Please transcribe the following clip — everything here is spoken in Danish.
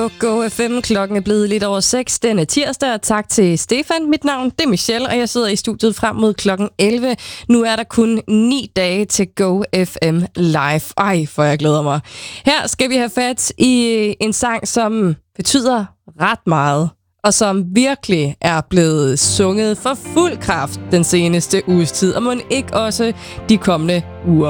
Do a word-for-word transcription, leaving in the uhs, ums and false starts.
Go F M. Klokken er blevet lidt over seks. Den er tirsdag, og tak til Stefan. Mit navn det er Michelle, og jeg sidder i studiet frem mod klokken elleve. Nu er der kun ni dage til Go F M Live. Ej, for jeg glæder mig. Her skal vi have fat i en sang, som betyder ret meget, og som virkelig er blevet sunget for fuld kraft den seneste uges tid, og må ikke også de kommende uger.